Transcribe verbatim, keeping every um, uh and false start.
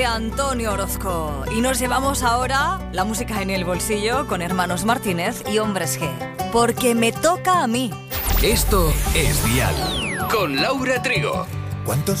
Antonio Orozco. Y nos llevamos ahora la música en el bolsillo con Hermanos Martínez y Hombres G. Porque me toca a mí. Esto es Dial con Laura Trigo. ¿Cuántos